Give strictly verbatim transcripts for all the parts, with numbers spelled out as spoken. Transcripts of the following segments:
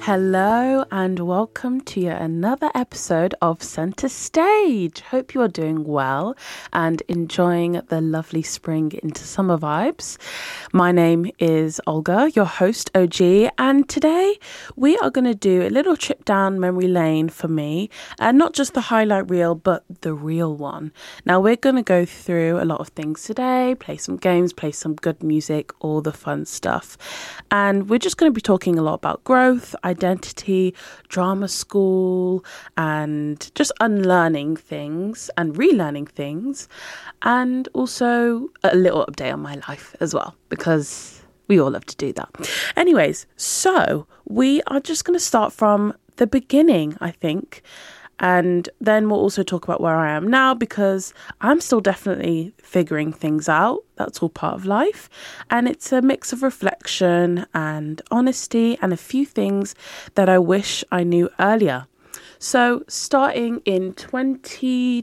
Hello and welcome to yet another episode of Centre Stage. Hope you are doing well and enjoying the lovely spring into summer vibes. My name is Olga, your host O G, and today we are going to do a little trip down memory lane for me, and not just the highlight reel but the real one. Now we're going to go through a lot of things today, play some games, play some good music, all the fun stuff, and we're just going to be talking a lot about growth, identity, drama school, and just unlearning things and relearning things, and also a little update on my life as well, because we all love to do that. Anyways, so we are just going to start from the beginning, I think, and then we'll also talk about where I am now, because I'm still definitely figuring things out. That's all part of life. And it's a mix of reflection and honesty and a few things that I wish I knew earlier. So starting in twenty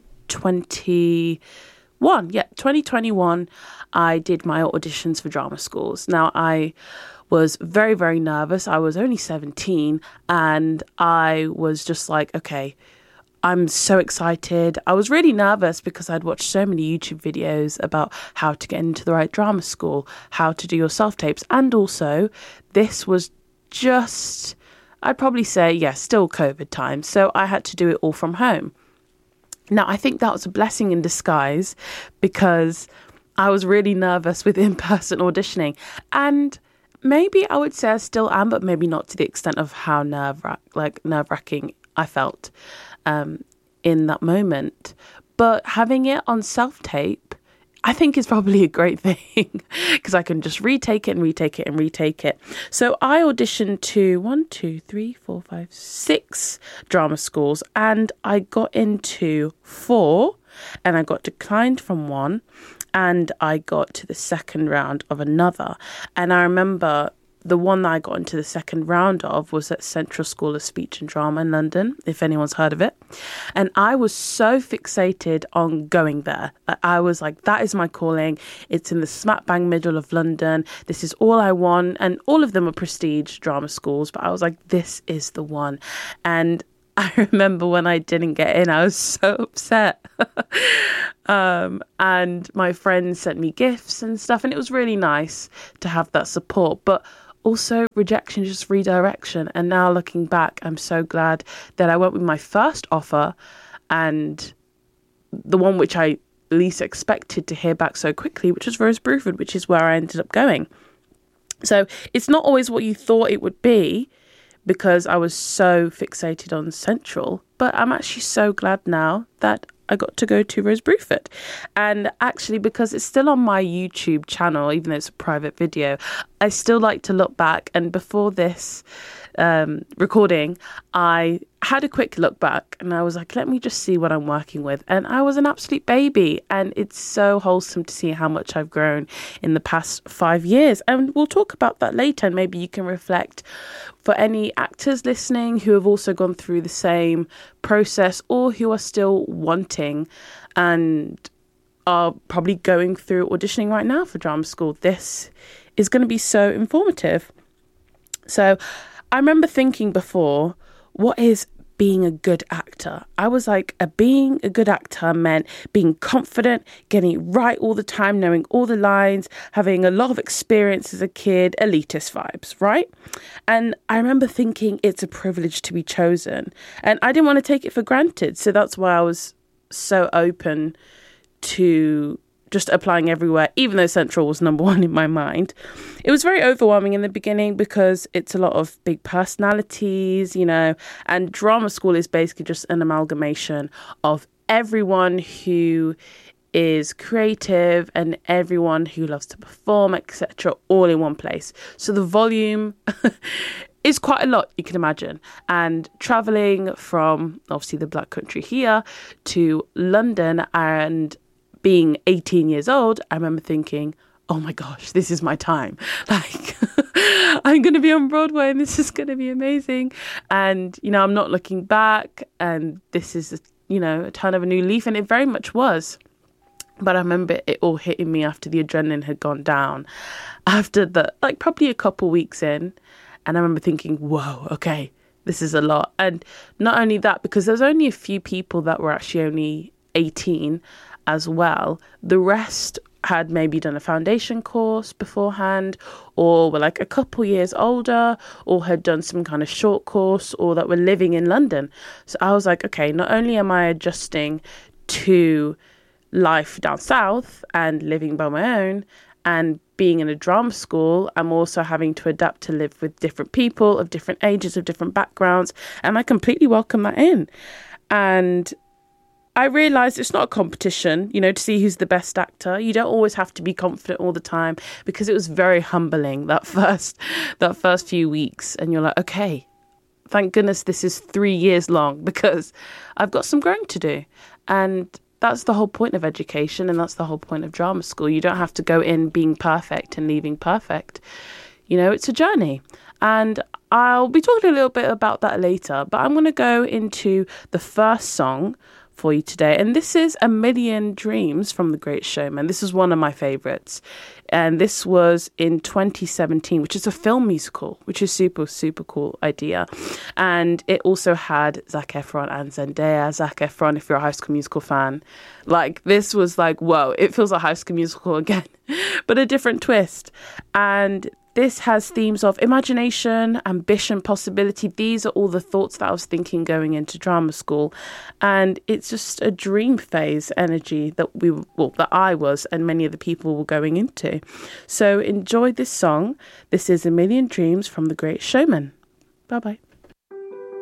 twenty-one, yeah, twenty twenty-one, I did my auditions for drama schools. Now, I was very, very nervous. I was only seventeen and I was just like, okay, I'm so excited. I was really nervous because I'd watched so many YouTube videos about how to get into the right drama school, how to do your self-tapes. And also, this was just, I'd probably say, yeah, still COVID time. So I had to do it all from home. Now, I think that was a blessing in disguise because I was really nervous with in-person auditioning. And maybe I would say I still am, but maybe not to the extent of how nerve-wrack, like nerve-wracking I felt um, in that moment. But having it on self-tape, I think is probably a great thing because I can just retake it and retake it and retake it. So I auditioned to one, two, three, four, five, six drama schools, and I got into four, and I got declined from one, and I got to the second round of another. And I remember the one that I got into the second round of was at Central School of Speech and Drama in London, if anyone's heard of it. And I was so fixated on going there. I was like, that is my calling. It's in the smack bang middle of London. This is all I want. And all of them are prestige drama schools. But I was like, this is the one. And I remember when I didn't get in, I was so upset. um, and my friends sent me gifts and stuff. And it was really nice to have that support. But also, rejection, just redirection. And now looking back, I'm so glad that I went with my first offer and the one which I least expected to hear back so quickly, which was Rose Bruford, which is where I ended up going. So it's not always what you thought it would be because I was so fixated on Central. But I'm actually so glad now that I got to go to Rose Bruford. And actually, because it's still on my YouTube channel, even though it's a private video, I still like to look back. And before this um, recording, I had a quick look back and I was like, let me just see what I'm working with. And I was an absolute baby. And it's so wholesome to see how much I've grown in the past five years. And we'll talk about that later. And maybe you can reflect for any actors listening who have also gone through the same process or who are still wanting and are probably going through auditioning right now for drama school. This is going to be so informative. So I remember thinking before, what is being a good actor? I was like, a being a good actor meant being confident, getting it right all the time, knowing all the lines, having a lot of experience as a kid, elitist vibes, right? And I remember thinking it's a privilege to be chosen. And I didn't want to take it for granted. So that's why I was so open to just applying everywhere, even though Central was number one in my mind. It was very overwhelming in the beginning because it's a lot of big personalities, you know, and drama school is basically just an amalgamation of everyone who is creative and everyone who loves to perform, et cetera, all in one place. So the volume is quite a lot, you can imagine. And traveling from obviously the Black Country here to London and being eighteen years old, I remember thinking, oh my gosh, this is my time. Like, I'm going to be on Broadway and this is going to be amazing. And, you know, I'm not looking back and this is, you know, a turn of a new leaf. And it very much was. But I remember it all hitting me after the adrenaline had gone down. After the, like, probably a couple weeks in. And I remember thinking, whoa, okay, this is a lot. And not only that, because there's only a few people that were actually only eighteen as well. The rest had maybe done a foundation course beforehand, or were like a couple years older, or had done some kind of short course, or that were living in London. So I was like, okay, not only am I adjusting to life down south and living by my own and being in a drama school, I'm also having to adapt to live with different people of different ages, of different backgrounds, and I completely welcome that in. And I realised it's not a competition, you know, to see who's the best actor. You don't always have to be confident all the time, because it was very humbling that first that first few weeks. And you're like, okay, thank goodness this is three years long, because I've got some growing to do. And that's the whole point of education, and that's the whole point of drama school. You don't have to go in being perfect and leaving perfect. You know, it's a journey. And I'll be talking a little bit about that later, but I'm going to go into the first song for you today. And this is A Million Dreams from The Great Showman. This is one of my favourites. And this was in twenty seventeen, which is a film musical, which is super, super cool idea. And it also had Zac Efron and Zendaya. Zac Efron, if you're a High School Musical fan, like this was like, whoa, it feels like High School Musical again, but a different twist. And this has themes of imagination, ambition, possibility. These are all the thoughts that I was thinking going into drama school. And it's just a dream phase energy that we, well, that I was and many of the people were going into. So enjoy this song. This is A Million Dreams from The Great Showman. Bye-bye.